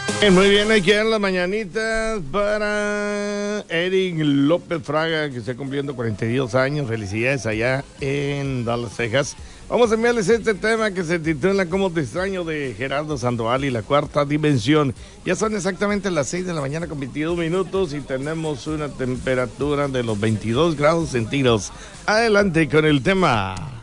Muy bien, aquí en las mañanitas para Eric López Fraga, que está cumpliendo 42 años. Felicidades allá en Dallas, Texas. Vamos a enviarles este tema que se titula ¿Cómo te extraño?, de Gerardo Sandoval y la Cuarta Dimensión. Ya son exactamente las 6 de la mañana con 22 minutos y tenemos una temperatura de los 22 grados centígrados. Adelante con el tema.